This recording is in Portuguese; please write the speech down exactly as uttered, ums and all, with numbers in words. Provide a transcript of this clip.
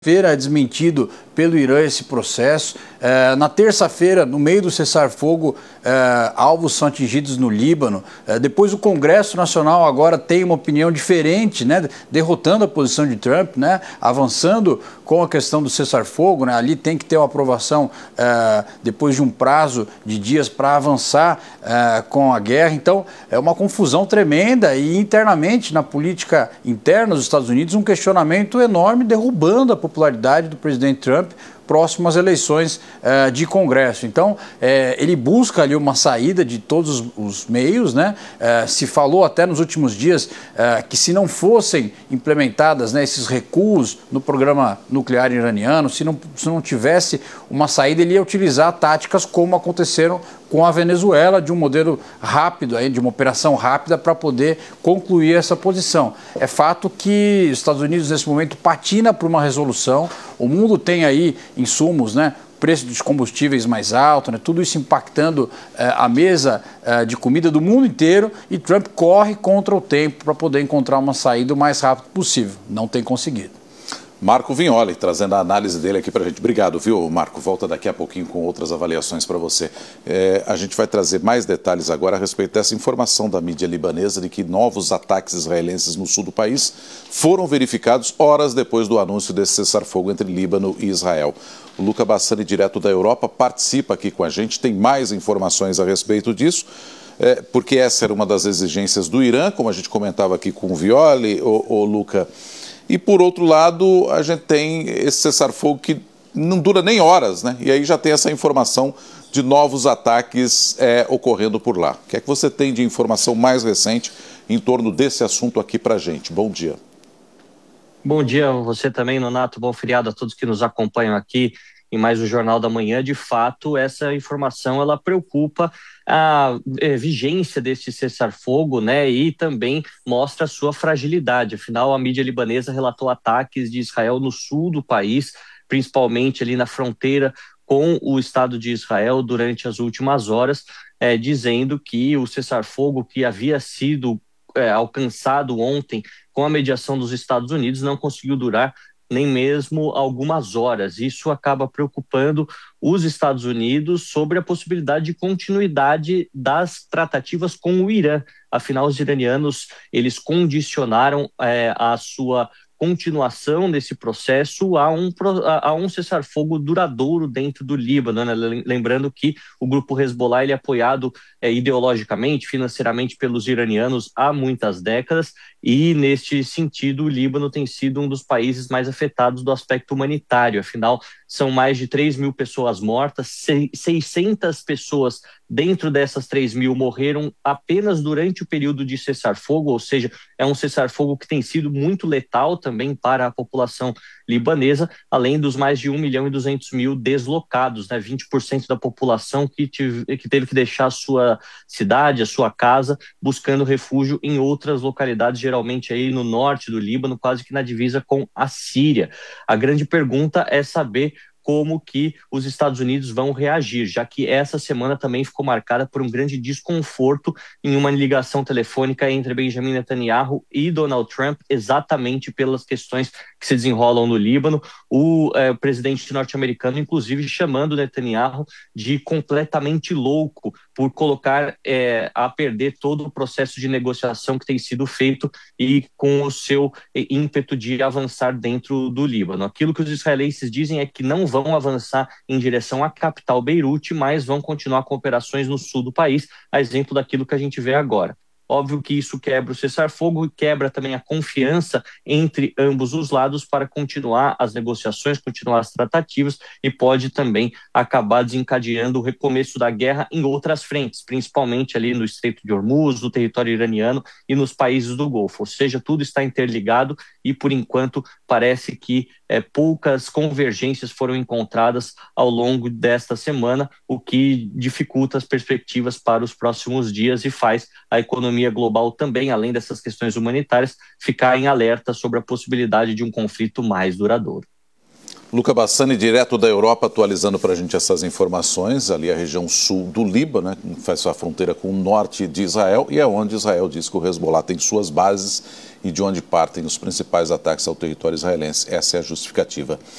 Feira é desmentido pelo Irã esse processo. É, na terça-feira, no meio do cessar-fogo, é, alvos são atingidos no Líbano. É, depois o Congresso Nacional agora tem uma opinião diferente, né, derrotando a posição de Trump, né, avançando com a questão do cessar-fogo. Né, ali tem que ter uma aprovação é, depois de um prazo de dias para avançar é, com a guerra. Então é uma confusão tremenda e internamente na política interna dos Estados Unidos um questionamento enorme derrubando a popularidade do presidente Trump próximo às eleições uh, de Congresso. Então, uh, ele busca ali uma saída de todos os, os meios, né? Uh, se falou até nos últimos dias uh, que se não fossem implementadas, né, esses recuos no programa nuclear iraniano, se não, se não tivesse uma saída, ele ia utilizar táticas como aconteceram com a Venezuela, de um modelo rápido, aí, de uma operação rápida para poder concluir essa posição. É fato que os Estados Unidos, nesse momento, patina por uma resolução. O mundo tem aí insumos, né? Preço dos combustíveis mais alto, né? Tudo isso impactando eh, a mesa eh, de comida do mundo inteiro, e Trump corre contra o tempo para poder encontrar uma saída o mais rápido possível. Não tem conseguido. Marco Vignoli, trazendo a análise dele aqui para a gente. Obrigado, viu, Marco? Volta daqui a pouquinho com outras avaliações para você. É, a gente vai trazer mais detalhes agora a respeito dessa informação da mídia libanesa de que novos ataques israelenses no sul do país foram verificados horas depois do anúncio desse cessar-fogo entre Líbano e Israel. O Luca Bassani, direto da Europa, participa aqui com a gente, tem mais informações a respeito disso. É, porque essa era uma das exigências do Irã, como a gente comentava aqui com o Vignoli, o, o Luca. E, por outro lado, a gente tem esse cessar-fogo que não dura nem horas, né? E aí já tem essa informação de novos ataques é, ocorrendo por lá. O que é que você tem de informação mais recente em torno desse assunto aqui para a gente? Bom dia. Bom dia a você também, Nonato. Bom feriado a todos que nos acompanham aqui em mais um Jornal da Manhã. De fato, essa informação ela preocupa a é, vigência deste cessar-fogo, né, e também mostra a sua fragilidade. Afinal, a mídia libanesa relatou ataques de Israel no sul do país, principalmente ali na fronteira com o Estado de Israel durante as últimas horas, é, dizendo que o cessar-fogo que havia sido é, alcançado ontem com a mediação dos Estados Unidos não conseguiu durar nem mesmo algumas horas. Isso acaba preocupando os Estados Unidos sobre a possibilidade de continuidade das tratativas com o Irã. Afinal, os iranianos, eles condicionaram é, a sua continuação desse processo a um, a um cessar-fogo duradouro dentro do Líbano, né? Lembrando que o grupo Hezbollah ele é apoiado é, ideologicamente, financeiramente pelos iranianos há muitas décadas, e neste sentido o Líbano tem sido um dos países mais afetados do aspecto humanitário. Afinal, são mais de três mil pessoas mortas, seiscentas pessoas dentro dessas três mil morreram apenas durante o período de cessar-fogo, ou seja, é um cessar-fogo que tem sido muito letal também para a população libanesa, além dos mais de um milhão e duzentos mil deslocados, né? vinte por cento da população que, tive, que teve que deixar a sua cidade, a sua casa, buscando refúgio em outras localidades, geralmente aí no norte do Líbano, quase que na divisa com a Síria. A grande pergunta é saber como que os Estados Unidos vão reagir, já que essa semana também ficou marcada por um grande desconforto em uma ligação telefônica entre Benjamin Netanyahu e Donald Trump, exatamente pelas questões que se desenrolam no Líbano. O é, presidente norte-americano, inclusive, chamando Netanyahu de completamente louco por colocar é, a perder todo o processo de negociação que tem sido feito e com o seu ímpeto de avançar dentro do Líbano. Aquilo que os israelenses dizem é que não vão avançar em direção à capital Beirute, mas vão continuar com operações no sul do país, a exemplo daquilo que a gente vê agora. Óbvio que isso quebra o cessar-fogo e quebra também a confiança entre ambos os lados para continuar as negociações, continuar as tratativas, e pode também acabar desencadeando o recomeço da guerra em outras frentes, principalmente ali no Estreito de Hormuz, no território iraniano e nos países do Golfo. Ou seja, tudo está interligado e, por enquanto, parece que é, poucas convergências foram encontradas ao longo desta semana, o que dificulta as perspectivas para os próximos dias e faz a economia global também, além dessas questões humanitárias, ficar em alerta sobre a possibilidade de um conflito mais duradouro. Luca Bassani, direto da Europa, atualizando para a gente essas informações. Ali a região sul do Líbano, né, que faz sua fronteira com o norte de Israel, e é onde Israel diz que o Hezbollah tem suas bases e de onde partem os principais ataques ao território israelense. Essa é a justificativa.